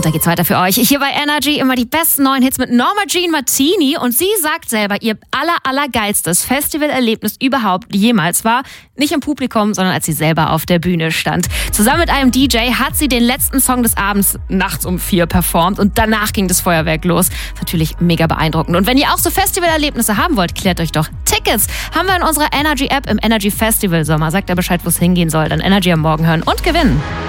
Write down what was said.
Und da geht's weiter für euch. Hier bei Energy immer die besten neuen Hits mit Norma Jean Martini. Und sie sagt selber, ihr allergeilstes Festivalerlebnis überhaupt jemals war nicht im Publikum, sondern als sie selber auf der Bühne stand. Zusammen mit einem DJ hat sie den letzten Song des Abends nachts um 4 performt und danach ging das Feuerwerk los. Ist natürlich mega beeindruckend. Und wenn ihr auch so Festivalerlebnisse haben wollt, klärt euch doch. Tickets haben wir in unserer Energy-App im Energy Festival Sommer. Sagt ihr Bescheid, wo es hingehen soll. Dann Energy am Morgen hören und gewinnen.